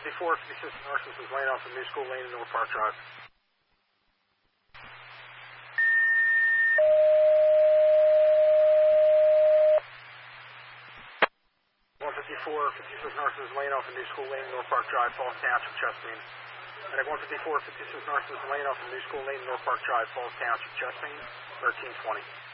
56 Narcissus is laying off the New School Lane and North Park Drive. 56 Narcissus laying off the New School Lane, North Park Drive, Falls Township, Chesapeake. And at 56 Narcissus laying off the New School Lane, North Park Drive, Falls Township, Chesapeake, 1320.